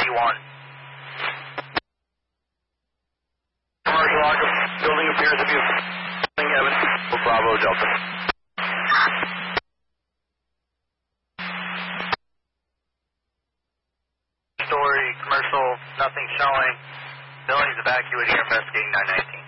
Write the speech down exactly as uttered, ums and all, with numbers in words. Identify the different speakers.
Speaker 1: one.
Speaker 2: Commercial Arkham, building appears to be building Evan. Bravo Delta.
Speaker 1: Story, commercial, nothing showing. Building's evacuated here, investigating nine nineteen.